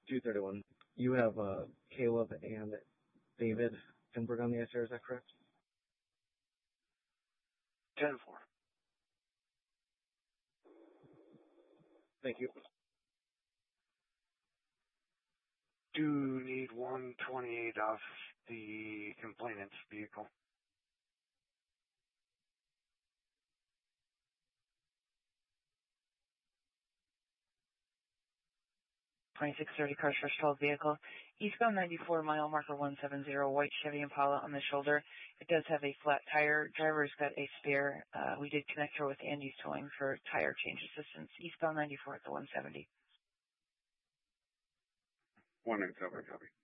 231. You have Caleb and David Finberg on the ice, is that correct? 10-4. Thank you. Do need 128 off the complainant's vehicle. 2630 cars first 12 vehicle. Eastbound 94, mile marker 170, white Chevy Impala on the shoulder. It does have a flat tire. Driver's got a spare. We did connect her with Andy's Towing for tire change assistance. Eastbound 94 at the 170. 197, copy.